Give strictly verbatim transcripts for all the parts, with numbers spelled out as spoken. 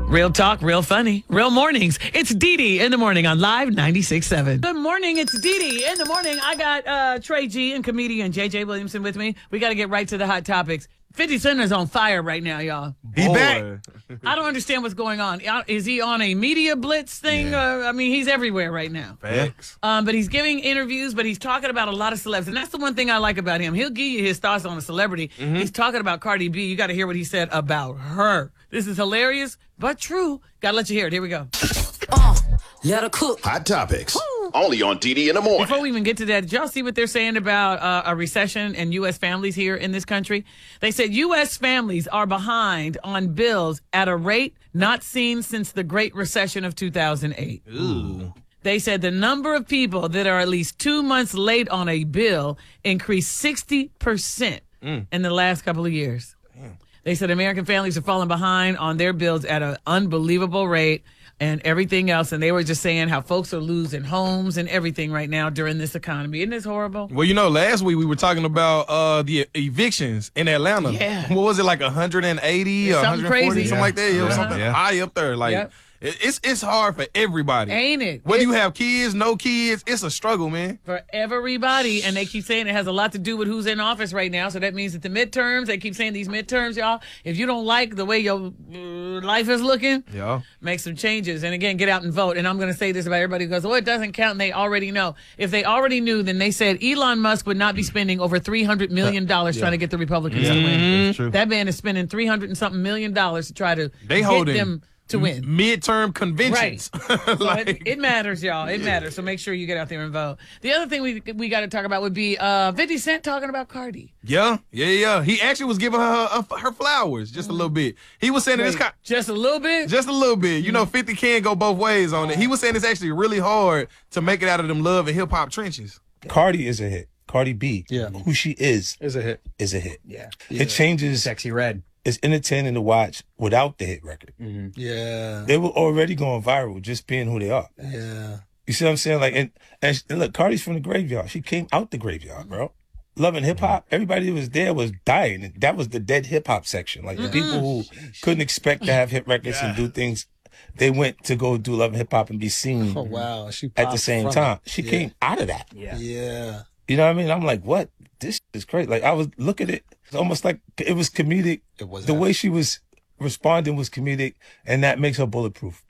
Real talk, real funny, real mornings. It's Dee Dee in the morning on Live ninety-six point seven. Good morning, it's Dee Dee in the morning. I got uh, Trey G and comedian J J Williamson with me. We got to get right to the hot topics. fifty Cent is on fire right now, y'all. He back. I don't understand what's going on. Is he on a media blitz thing? Yeah. Uh, I mean, he's everywhere right now. Facts. Um, but he's giving interviews, but he's talking about a lot of celebs. And that's the one thing I like about him. He'll give you his thoughts on a celebrity. Mm-hmm. He's talking about Cardi B. You got to hear what he said about her. This is hilarious, but true. Got to let you hear it. Here we go. Uh, let her cook. Hot topics. Only on D D in the morning. Before we even get to that, did y'all see what they're saying about uh, a recession and U S families here in this country? They said U S families are behind on bills at a rate not seen since the Great Recession of two thousand eight. Ooh. They said the number of people that are at least two months late on a bill increased sixty percent mm. in the last couple of years. Damn. They said American families are falling behind on their bills at an unbelievable rate and everything else. And they were just saying how folks are losing homes and everything right now during this economy. Isn't this horrible? Well, you know, last week we were talking about uh, the evictions in Atlanta. Yeah. What was it, like one hundred eighty or something one hundred forty? crazy. Something Yeah. like that. It was Uh-huh. something Yeah. high up there. Like, Yep. it- it's it's hard for everybody. Ain't it? Whether It- you have kids, no kids, it's a struggle, man. For everybody. And they keep saying it has a lot to do with who's in office right now. So that means that the midterms, they keep saying these midterms, y'all, if you don't like the way your uh, life is looking, Yeah. make some changes. And again, get out and vote. And I'm going to say this about everybody who goes, oh, it doesn't count. And they already know. If they already knew, then they said Elon Musk would not be spending over three hundred million dollars Yeah. trying to get the Republicans Yeah, to win. that's true. That man is spending three hundred and something million dollars to try to They get holding them to win. midterm conventions. Right. So Like- it, it matters, y'all. It matters. So make sure you get out there and vote. The other thing we we got to talk about would be uh, fifty Cent talking about Cardi. Yeah, yeah, yeah. He actually was giving her her, her flowers just a little bit. He was saying that it's Wait, kind, just a little bit? just a little bit. You know, fifty can go both ways on it. He was saying it's actually really hard to make it out of them love and hip hop trenches. Cardi is a hit. Cardi B, Yeah. who she is, It's a hit. is a hit. Yeah. It changes. Sexy Red. It's entertaining to watch without the hit record. Yeah. They were already going viral just being who they are. Yeah. You see what I'm saying? Like, and, and, sh- and look, Cardi's from the graveyard. She came out the graveyard, bro. Loving hip hop. Everybody that was there was dying. That was the dead hip hop section. Like the people who couldn't expect to have hit records and do things, they went to go do Love and Hip Hop and be seen Oh, wow. She at the popped same from time. it. She Yeah. came out of that. Yeah. Yeah. You know what I mean? I'm like, what? This is crazy. Like I was look at it. It's almost like it was comedic. It was The way she was responding was comedic, and that makes her bulletproof.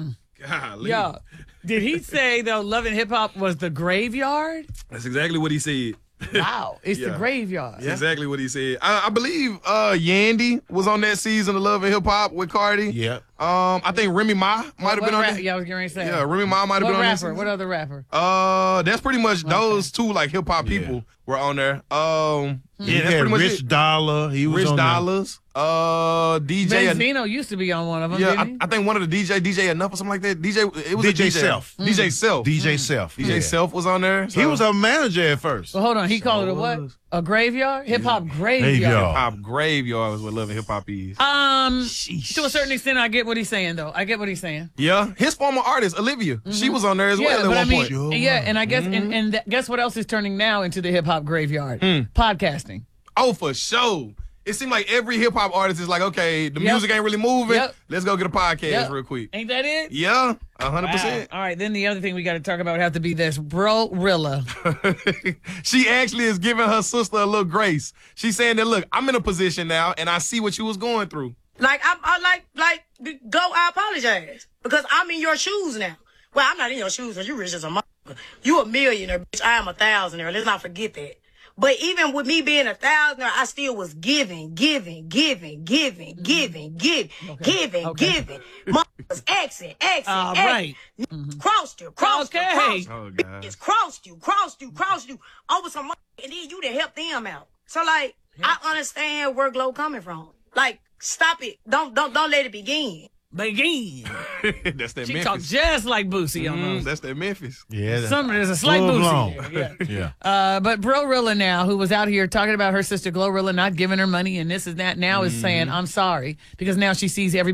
Golly. Yeah. Did he say, though, Love and Hip Hop was the graveyard? That's exactly what he said. Wow. It's the Yeah. graveyard. That's exactly what he said. I, I believe uh, Yandy was on that season of Love and Hip Hop with Cardi. Yeah. Um, I think Remy Ma might have What been on rap- that. Yeah, I was getting ready to say. Yeah, Remy Ma might have What been on that. rapper? season. What other rapper? Uh, that's pretty much those two like hip hop people were on there. Um, yeah, Hmm. He that's had pretty much Rich it. Dollar. He was Rich on there. Dollars. Uh, D J. Benzino used to be on one of them, Yeah, didn't I, he? I think one of the D J, D J Enough or something like that. D J, it was D a J D J Self. D J Self. D J Self. D J Yeah. Self was on there. He so- was a manager at first. Well, hold on. He called it a what? was. A graveyard? Hip hop graveyard. Graveyard. Pop Graveyard was what Love and Hip Hop is. Um, to a certain extent, I get what he's saying, though. I get what he's saying. Yeah, his former artist Olivia, she was on there as well Yeah, at but one I mean, point. yeah, and I guess, and, and th- guess what else is turning now into the hip hop graveyard? Hmm. Podcasting. Oh, for sure. It seemed like every hip hop artist is like, okay, the Yep. music ain't really moving. Yep. Let's go get a podcast Yep. real quick. Ain't that it? Yeah, a hundred Wow. percent. All right, then the other thing we got to talk about would have to be this bro-rilla. She actually is giving her sister a little grace. She's saying that, look, I'm in a position now, and I see what you was going through. Like, I, I like, like, go, I apologize. Because I'm in your shoes now. Well, I'm not in your shoes because you rich as a motherfucker. You a millionaire, bitch. I am a thousandaire. Let's not forget that. But even with me being a thousandaire, I still was giving, giving, giving, giving, giving, giving, giving, Okay. giving. Motherfuckers, exit, exit, All exit. right. Crossed you, crossed you, Okay. crossed you. Oh, God. Bitches crossed you, crossed you, crossed you over some money, and then you to help them out. So like, I understand where Glow coming from. Like, stop it. Don't don't don't let it begin. Begin. That's that She Memphis. talked just like Boosie on Mm, those. that's that Memphis. Yeah. Some there's a slight Full Boosie. blown. there, Yeah. Yeah. Uh, but Bro-rilla now, who was out here talking about her sister Glorilla not giving her money and this is that, now is saying, I'm sorry, because now she sees every